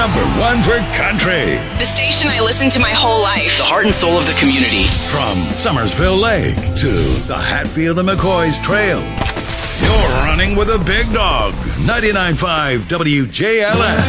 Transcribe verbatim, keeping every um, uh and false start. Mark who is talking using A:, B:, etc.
A: number one for country.
B: The station I listened to my whole life.
C: The heart and soul of the community.
A: From Summersville Lake to the Hatfield and McCoy's Trail. You're running with a big dog. ninety-nine point five W J L S.